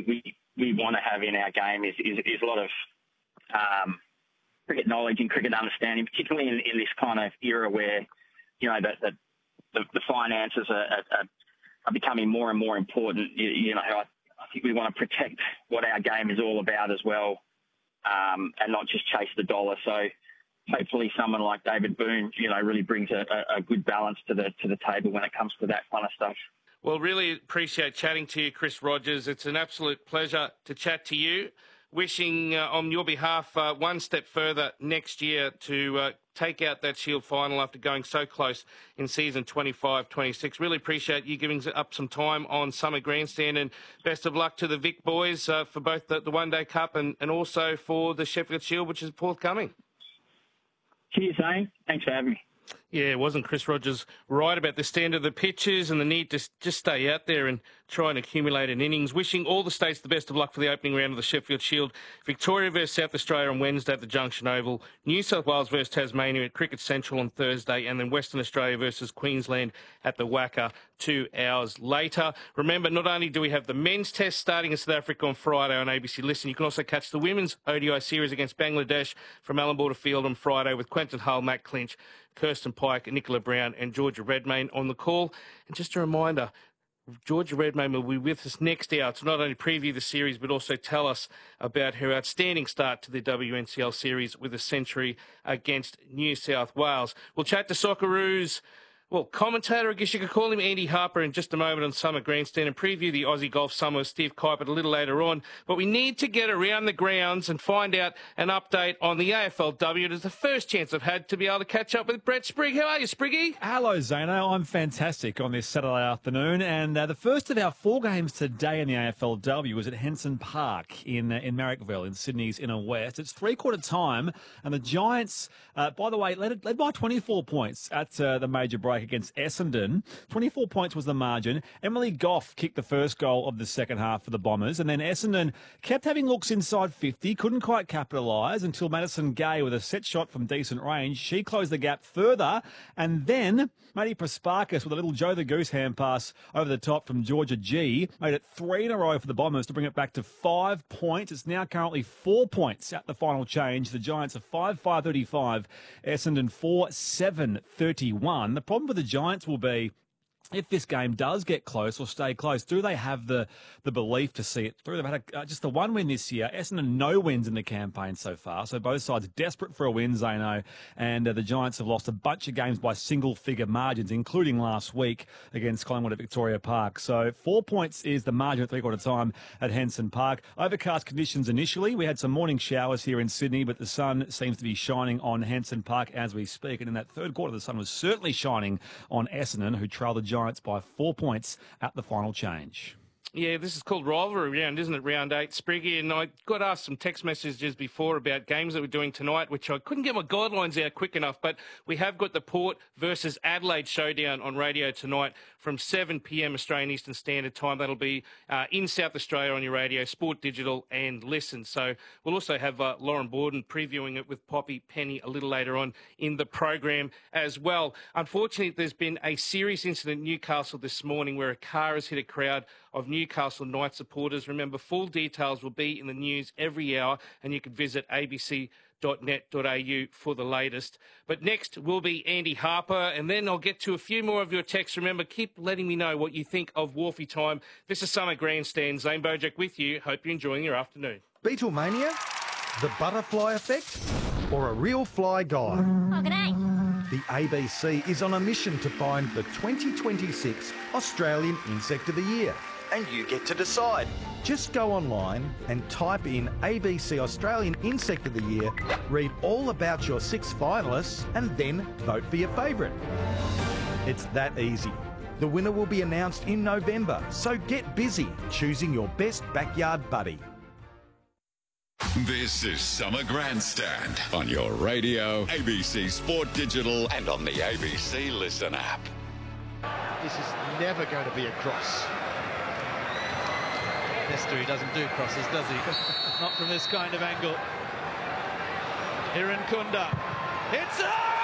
we want to have in our game is a lot of cricket knowledge and cricket understanding, particularly in this kind of era where, the finances are becoming more and more important. I think we want to protect what our game is all about as well, and not just chase the dollar. So hopefully someone like David Boone, really brings a good balance to the table when it comes to that kind of stuff. Well, really appreciate chatting to you, Chris Rogers. It's an absolute pleasure to chat to you. Wishing on your behalf one step further next year to take out that Shield final after going so close in season 25-26. Really appreciate you giving up some time on Summer Grandstand, and best of luck to the Vic boys for both the One Day Cup and also for the Sheffield Shield, which is forthcoming. Cheers, Zane. Thanks for having me. Yeah, wasn't Chris Rogers right about the standard of the pitches and the need to just stay out there and try and accumulate an innings? Wishing all the states the best of luck for the opening round of the Sheffield Shield. Victoria versus South Australia on Wednesday at the Junction Oval. New South Wales versus Tasmania at Cricket Central on Thursday. And then Western Australia versus Queensland at the WACA 2 hours later. Remember, not only do we have the men's test starting in South Africa on Friday on ABC Listen, you can also catch the women's ODI series against Bangladesh from Allan Border Field on Friday with Quentin Hull, Matt Clinch, Kirsten Pike, Nicola Brown and Georgia Redmayne on the call. And just a reminder, Georgia Redmayne will be with us next hour to not only preview the series but also tell us about her outstanding start to the WNCL series with a century against New South Wales. We'll chat to Socceroos. Well, commentator, I guess you could call him, Andy Harper, in just a moment on Summer Grandstand and preview the Aussie Golf Summer with Steve Kuiper a little later on. But we need to get around the grounds and find out an update on the AFLW. It is the first chance I've had to be able to catch up with Brett Sprigg. How are you, Spriggy? Hello, Zano. I'm fantastic on this Saturday afternoon. And the first of our 4 games today in the AFLW was at Henson Park in Marrickville in Sydney's inner west. It's 3/4 time, and the Giants, by the way, led by 24 points at the major break against Essendon. 24 points was the margin. Emily Goff kicked the first goal of the second half for the Bombers, and then Essendon kept having looks inside 50, couldn't quite capitalise until Madison Gay with a set shot from decent range. She closed the gap further, and then Maddie Prasparkas with a little Joe the Goose hand pass over the top from Georgia G made it 3 in a row for the Bombers to bring it back to 5 points. It's now currently 4 points at the final change. The Giants are 5-5-35, Essendon 4-7-31. The problem with the Giants will be, if this game does get close or stay close, do they have the belief to see it through? They've had just the one win this year. Essendon, no wins in the campaign so far. So both sides desperate for a win, Zano. And the Giants have lost a bunch of games by single-figure margins, including last week against Collingwood at Victoria Park. So 4 points is the margin at 3/4 time at Henson Park. Overcast conditions initially. We had some morning showers here in Sydney, but the sun seems to be shining on Henson Park as we speak. And in that third quarter, the sun was certainly shining on Essendon, who trailed the Giants by 4 points at the final change. Yeah, this is called rivalry round, isn't it? Round 8, Spriggy. And I got asked some text messages before about games that we're doing tonight, which I couldn't get my guidelines out quick enough. But we have got the Port versus Adelaide showdown on radio tonight from 7 p.m. Australian Eastern Standard Time. That'll be in South Australia on your radio, Sport Digital and Listen. So we'll also have Lauren Borden previewing it with Poppy Penny a little later on in the program as well. Unfortunately, there's been a serious incident in Newcastle this morning where a car has hit a crowd of Newcastle Knights supporters. Remember, full details will be in the news every hour, and you can visit abc.net.au for the latest. But next will be Andy Harper, and then I'll get to a few more of your texts. Remember, keep letting me know what you think of Wharfie Time. This is Summer Grandstand. Zane Bojack with you. Hope you're enjoying your afternoon. Beatlemania? The butterfly effect? Or a real fly guy? Oh, g'day. The ABC is on a mission to find the 2026 Australian Insect of the Year. And you get to decide. Just go online and type in ABC Australian Insect of the Year, read all about your 6 finalists, and then vote for your favourite. It's that easy. The winner will be announced in November, so get busy choosing your best backyard buddy. This is Summer Grandstand on your radio, ABC Sport Digital, and on the ABC Listen app. This is never going to be a cross. He doesn't do crosses, does he? Not from this kind of angle. Hiran Kunda hits it!